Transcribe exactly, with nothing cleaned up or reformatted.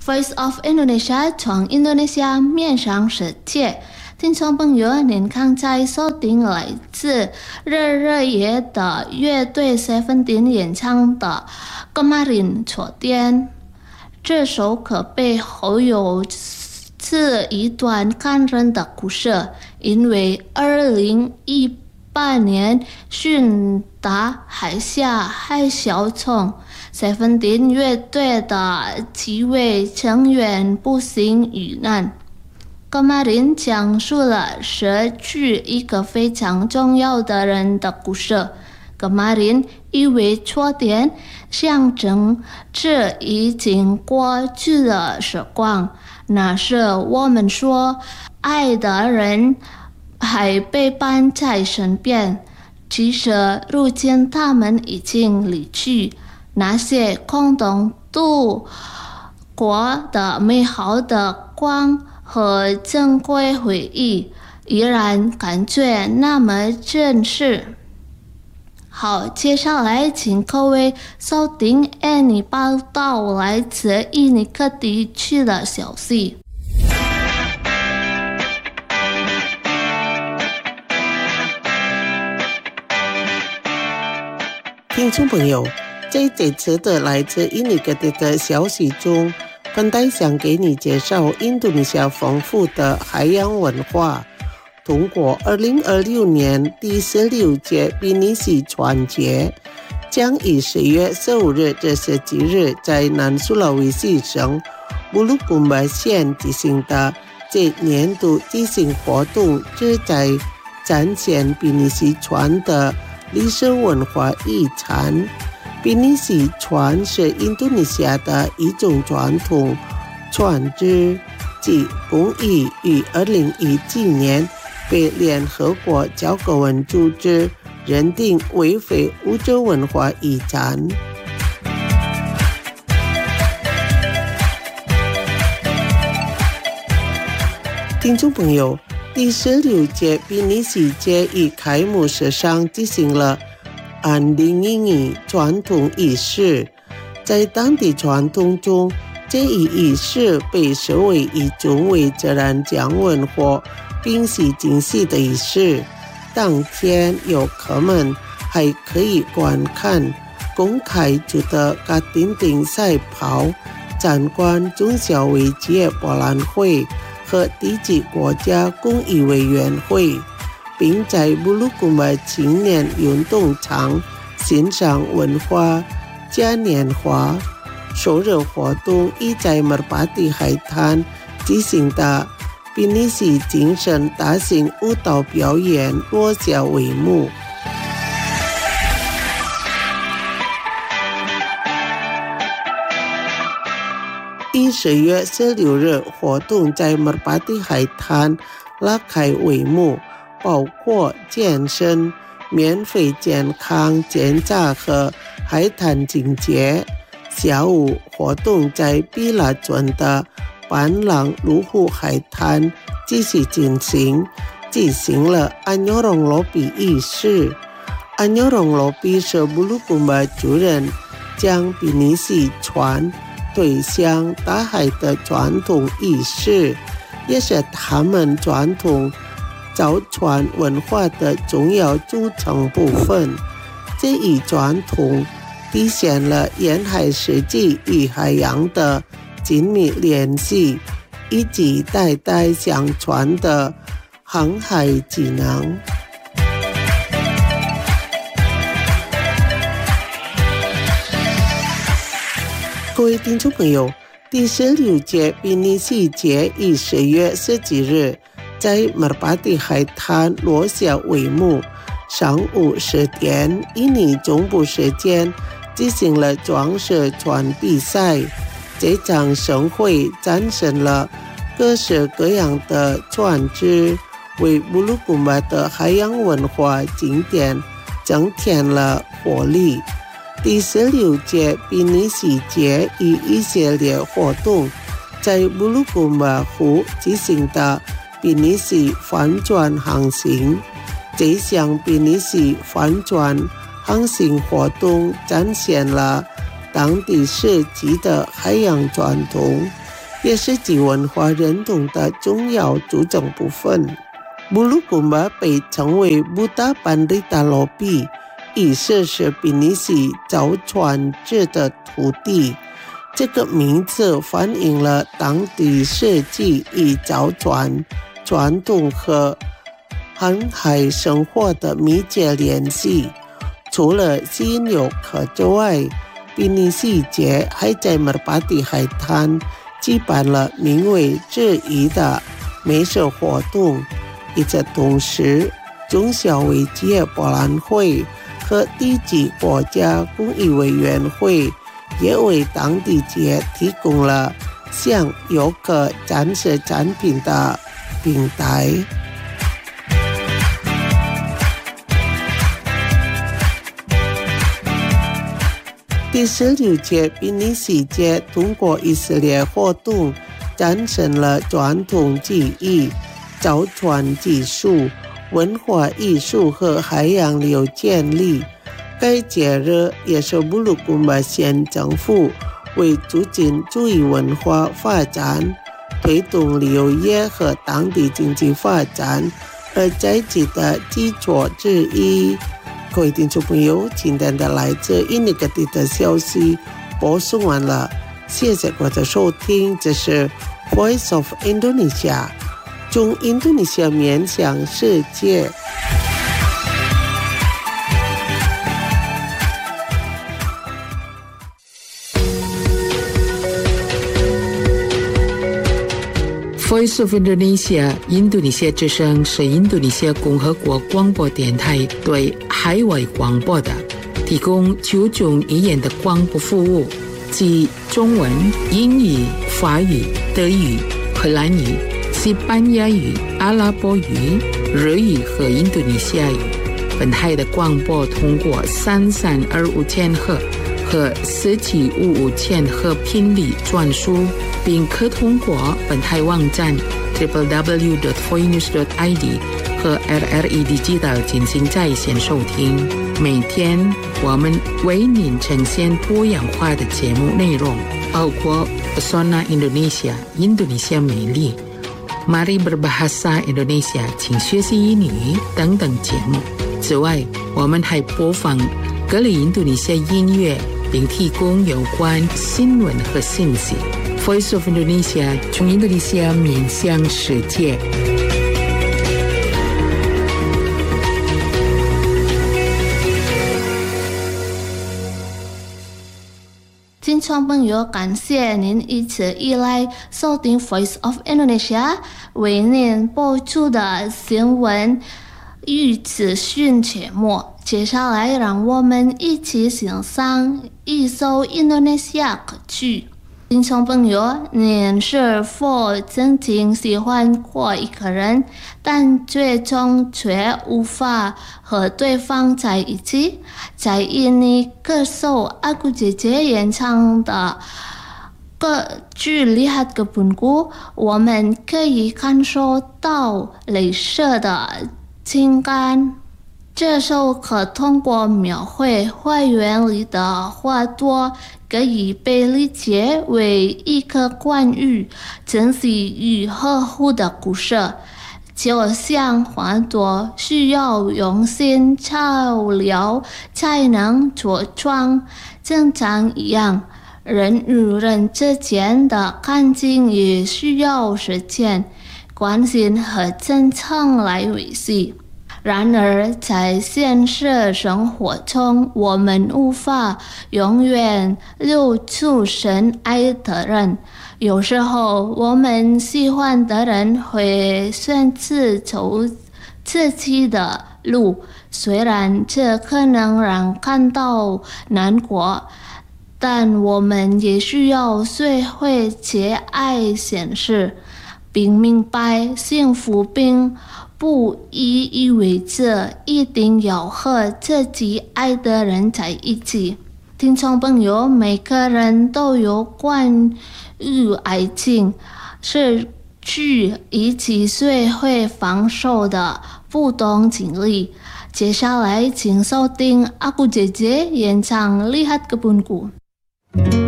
Voice of Indonesia 从印度尼西亚面向世界。听众朋友，您刚才收听来自热热野的乐队 Seventeen 演唱的《Kemarin》昨天。这首歌背后有是一段感人的故事，因为二零一八年汛达海啸海啸中 Seventeen 乐队的几位成员不幸遇难。Kemarin 讲述了失去一个非常重要的人的故事。Kemarin 因为昨天象征着已经过去的时光，那是我们说爱的人还陪伴在身边，其实如今他们已经离去，那些共同度过的美好的光和珍贵回忆依然感觉那么真实。好，接下来请各位收听印尼报道来自印尼各地区的消息。 听众朋友，在这次的来自印尼各地的消息中，本台想给你介绍印度尼西亚丰富的海洋文化。通过二零二六年第十六届比尼西船节，将于十月十五日至十七日在南苏拉威西省布鲁贡巴县举行的这年度举行活动，旨在展现比尼西船的历史文化遗产。比尼西船是印度尼西亚的一种传统船只，即工艺于二零一七年被联合国教科文组织认定为非物质文化遗产。听众朋友，第十六届比尼西节于开幕式上进行了安定英语传统仪式。在当地传统中，这一仪式被视为一种为自然降温或平息惊喜的仪式。当天游客们还可以观看公开组的嘎丁丁赛跑，参观中小微企业博览会和地级国家公益委员会，并在布鲁贡巴青年运动场欣赏文化嘉年华。首日活动已在马尔巴蒂海滩进行的比尼西精神大型舞蹈表演落下帷幕。于十月十六日，活动在马尔巴蒂海滩拉开帷幕，包括健身、免费健康检查和海滩清洁。下午活动在比拉村的班朗卢湖海滩继续进行，进行了安妞隆罗比仪式。安妞隆罗比是布鲁贡巴族人将比尼西船推向大海的传统仪式，也是他们传统造船文化的重要组成部分。这一传统体现了沿海世纪与海洋的紧密联系，以及代代相传的航海技能。各位听众朋友，第十六届比尼西节于十月十七日在马尔巴蒂海滩落下帷幕。上午十点，印尼中部时间进行了装饰船比赛。这场盛会展现了各式各样的船只，为布鲁贡巴的海洋文化景点增添了活力。第十六届比尼西节与一系列活动在布鲁贡巴湖进行的比尼西帆船航行。这项比尼西帆船航行活动展现了当地世纪的海洋传统， 也是其文化认同的重要组成部分。布鲁古巴被称为布达班里达罗比，意思是比尼西造船者的土地。这个名字反映了当地设计与造船传统和航海生活的密切联系。除了吸引游客之外，比尼西节还在马尔巴蒂海滩举办了名为之一的美食活动。与此同时，中小微企业博览会和地级国家公益委员会也为当地节提供了向游客展示产品的平台。第十六届比尼西节通过一系列活动展现了传统技艺、造船技术、文化艺术和海洋旅游建立。该节日也是布鲁古巴县政府为促进族裔文化发展、推动旅游业和当地经济发展而在起的基础之一。各位听众朋友，今天的来自印尼各地的消息播送完了，谢谢各位的收听。这是 Voice of Indonesia， 从印度尼西亚面向世界。 Voice of Indonesia 印度尼西亚之声是印度尼西亚共和国广播电台对海外广播的提供九种语言的广播服务，即中文、英语、法语、德语、荷兰语、西班牙语、阿拉伯语、日语和印度尼西亚语。本台的广播通过三三二五千赫和四七五五千赫频率转输，并可通过本台网站 double-u double-u double-u dot voinews dot i d 和 R R E Digital 进行在线收听。每天我们为您呈现多样化的节目内容，包括 Pesona Indonesia 印度尼西亚美丽、Mari Berbahasa Indonesia 请学习英语等等节目。此外，我们还播放各类印度尼西亚音乐，并提供有关新闻和信息。Voice of Indonesia 从印度尼西亚面向世界。 听众朋友，感谢您一直以来收听 Voice of Indonesia 为您播出的新闻与资讯节目。接下来，让我们一起欣赏一首印度尼西亚歌曲。听众朋友，您是否曾经喜欢过一个人，但最终却无法和对方在一起？在印尼歌手阿古姐姐演唱的歌剧《Lihat Kebunku》，我们可以感受到类似的情感。这首歌通过描绘花园里的花朵，可以被理解为一个关于珍惜与呵护的故事，就像花朵需要用心照料才能茁壮成长一样，人与人之间的感情也需要时间、关心和真诚来维系。然而，在现实生活中，我们无法永远留住深爱的人。有时候，我们喜欢的人会选择走自己的路，虽然这可能让人感到难过，但我们也需要学会节哀现实，并明白幸福并不意味着一定要和自己爱的人在一起。听众朋友，每个人都有关于爱情、失去以及学会放手的不同经历。接下来，请收听阿古姐姐演唱《Lihat Kebunku》。